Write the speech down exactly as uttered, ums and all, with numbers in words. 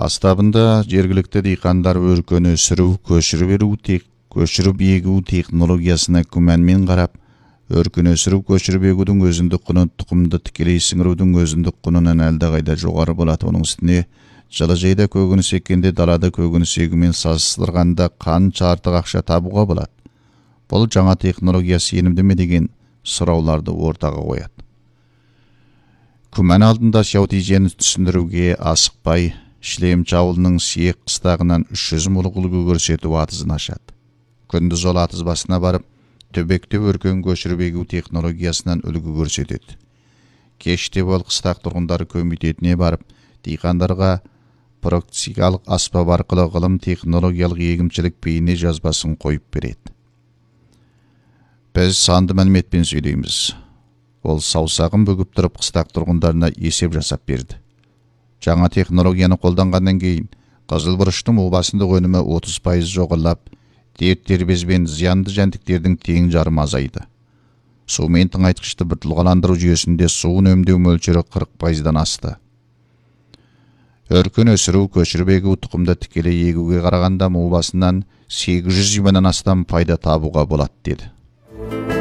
Бастабында жергілікті диқандар өркөн өсіру, көшіріп беру, тек көшіріп егу технологиясына күмәнмен қарап, өркөн өсіру, көшіріп егудің өзіндік құны тұқымды тікелей сіңірудің өзіндік құнынан әлдеқайда жоғары болады. Оның үстіне жылыжайда көкөніс еккенде далада көкөніс егумен салыстырғанда қанша артық ақша табуға болады. Бұл жаңа технология сенімді ме деген сұрауларды ортаға қояды. Күмән алдында Сяутижені түсіндіруге асықпай, Шлемчі ауылының Сиек қыстағынан үш жүз мол үлгі көрсету атызын ашады. Күндіз ол атыз басына барып, төбекте өркөн көшіріп егу технологиясынан үлгі көрсетеді. Кеште ол қыстақ тұрғындары комитетіне барып, диқандарға практикалық аспап арқылы ғылым технологиялық егіншілік бейне жазбасын қойып береді. Біз санды мәліметпен сөйлейміз. Ол саусағын бүгіп тұрып қыстақ тұрғындарына есеп жасап берді. Жаңа технологияны қолданғаннан кейін қызыл бұрыштың обасындық өнімі отыз пайыз жоғарылап, дерт дербез бен зиянды жәндіктердің тең жарым азайды. Сумен тыңайтқышты біртұлғаландыру жүйесінде су үнемдеу мөлшері қырық пайыздан асты. Өркөн өсіру, көшіріп егу тұқымды тікелей егуге қарағанда обасынан сегіз жүз мыңнан астам пайда табуға болады деді.